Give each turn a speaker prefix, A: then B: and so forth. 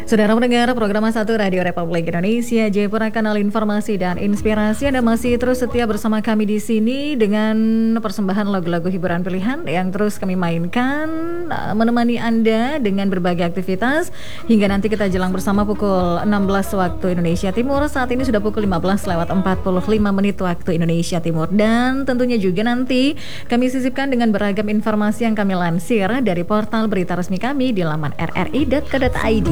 A: Saudara pendengar program satu Radio Republik Indonesia, Jayapura, kanal informasi dan inspirasi. Anda masih terus setia bersama kami di sini dengan persembahan lagu-lagu hiburan pilihan yang terus kami mainkan, menemani Anda dengan berbagai aktivitas hingga nanti kita jelang bersama pukul 16 waktu Indonesia Timur. Saat ini sudah pukul 15 lewat 45 menit waktu Indonesia Timur. Dan tentunya juga nanti kami sisipkan dengan beragam informasi yang kami lansir dari portal berita resmi kami di laman rri.co.id.